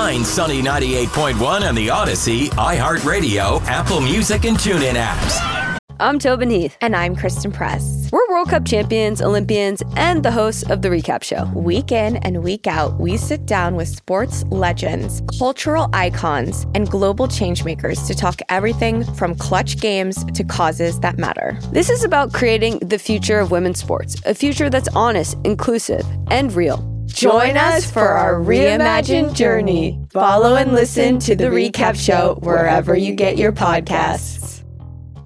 Find Sunny 98.1 on the Odyssey, iHeartRadio, Apple Music, and TuneIn apps. I'm Tobin Heath. And I'm Kristen Press. We're World Cup champions, Olympians, and the hosts of The Recap Show. Week in and week out, we sit down with sports legends, cultural icons, and global changemakers to talk everything from clutch games to causes that matter. This is about creating the future of women's sports, a future that's honest, inclusive, and real. Join us for our reimagined journey. Follow and listen to The Recap Show wherever you get your podcasts.